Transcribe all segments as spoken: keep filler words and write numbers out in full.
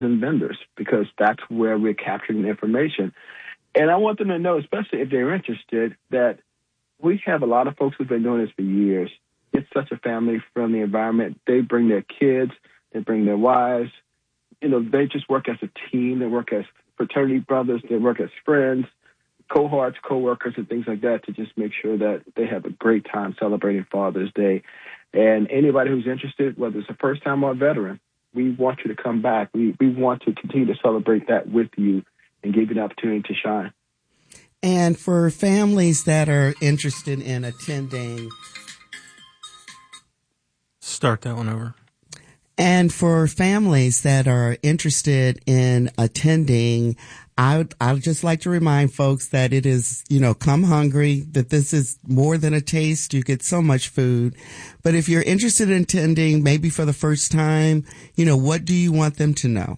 and vendors, because that's where we're capturing the information. And I want them to know, especially if they're interested, that we have a lot of folks who've been doing this for years. It's such a family-friendly environment. They bring their kids, they bring their wives. You know, they just work as a team. They work as fraternity brothers. They work as friends, cohorts, coworkers, and things like that to just make sure that they have a great time celebrating Father's Day. And anybody who's interested, whether it's a first-time or a veteran, we want you to come back. We we want to continue to celebrate that with you and give you the opportunity to shine. And for families that are interested in attending... Start that one over. And for families that are interested in attending, I would, I would just like to remind folks that it is, you know, come hungry, that this is more than a taste. You get so much food. But if you're interested in attending, maybe for the first time, you know, what do you want them to know?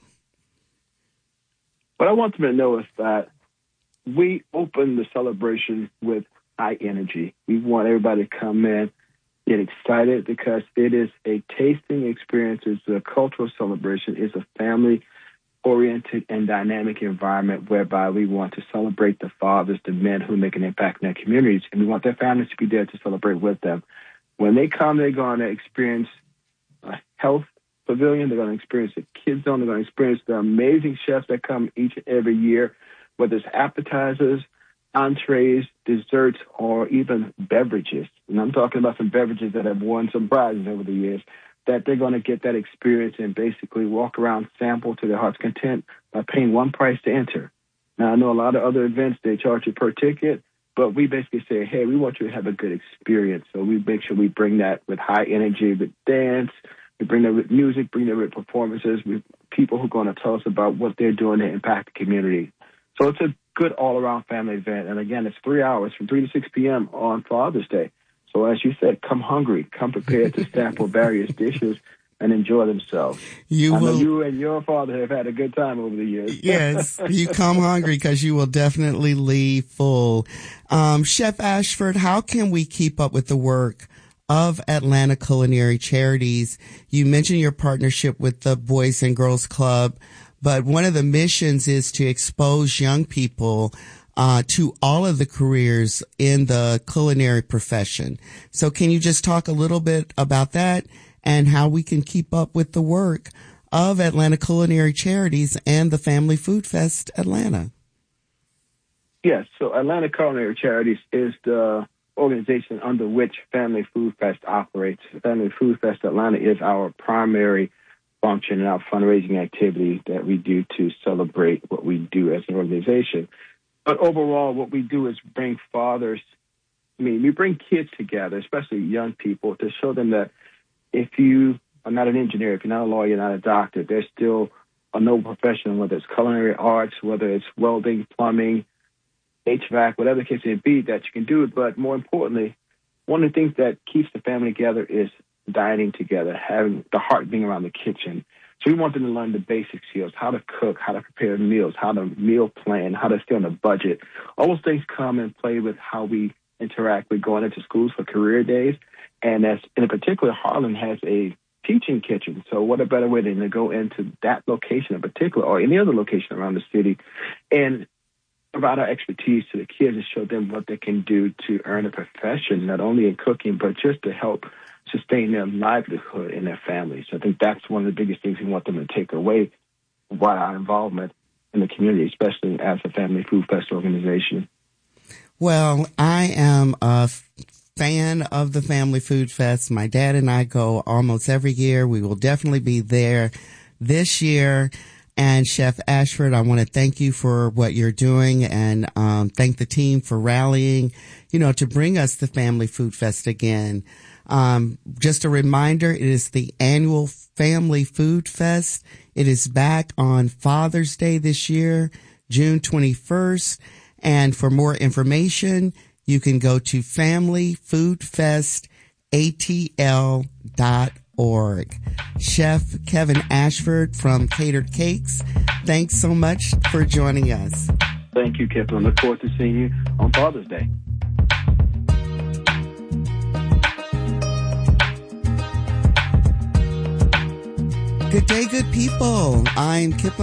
What I want them to know is that we open the celebration with high energy. We want everybody to come in, get excited, because it is a tasting experience. It's a cultural celebration. It's a family-oriented and dynamic environment whereby we want to celebrate the fathers, the men who make an impact in their communities, and we want their families to be there to celebrate with them. When they come, they're going to experience a health pavilion. They're going to experience a kids zone. They're going to experience the amazing chefs that come each and every year, whether it's appetizers, entrees, desserts, or even beverages. And I'm talking about some beverages that have won some prizes over the years, that they're going to get that experience and basically walk around, sample to their heart's content by paying one price to enter. Now, I know a lot of other events, they charge you per ticket, but we basically say, hey, we want you to have a good experience. So we make sure we bring that with high energy, with dance. We bring that with music, bring that with performances, with people who are going to tell us about what they're doing to impact the community. So it's a good all-around family event. And again, it's three hours from three to six p.m. on Father's Day. So as you said, come hungry, come prepared to sample various dishes and enjoy themselves. You I know will, you and your father have had a good time over the years. Yes, you come hungry because you will definitely leave full. Um, Chef Ashford, how can we keep up with the work of Atlanta Culinary Charities? You mentioned your partnership with the Boys and Girls Club, but one of the missions is to expose young people uh, to all of the careers in the culinary profession. So can you just talk a little bit about that and how we can keep up with the work of Atlanta Culinary Charities and the Family Food Fest Atlanta? Yes, so Atlanta Culinary Charities is the organization under which Family Food Fest operates. Family Food Fest Atlanta is our primary function and our fundraising activity that we do to celebrate what we do as an organization. But overall, what we do is bring fathers, I mean, we bring kids together, especially young people, to show them that if you are not an engineer, if you're not a lawyer, you're not a doctor, there's still a noble profession, whether it's culinary arts, whether it's welding, plumbing, H V A C, whatever the case may be, that you can do it. But more importantly, one of the things that keeps the family together is dining together, having the heart being around the kitchen. So we want them to learn the basic skills, how to cook, how to prepare meals, how to meal plan, how to stay on a budget. All those things come and play with how we interact with going into schools for career days. And as in particular, Harlan has a teaching kitchen. So what a better way than to go into that location in particular or any other location around the city and provide our expertise to the kids and show them what they can do to earn a profession, not only in cooking, but just to help sustain their livelihood and their families. So I think that's one of the biggest things we want them to take away while our involvement in the community, especially as a Family Food Fest organization. Well, I am a fan of the Family Food Fest. My dad and I go almost every year. We will definitely be there this year. And Chef Ashford, I want to thank you for what you're doing and um, thank the team for rallying, you know, to bring us the Family Food Fest again. Um, just a reminder, it is the annual Family Food Fest. It is back on Father's Day this year, June twenty-first. And for more information, you can go to family food fest a t l dot org. Chef Kevin Ashford from Catered Cakes, thanks so much for joining us. Thank you, Kevin. I look forward to seeing you on Father's Day. Good day, good people. I'm Kip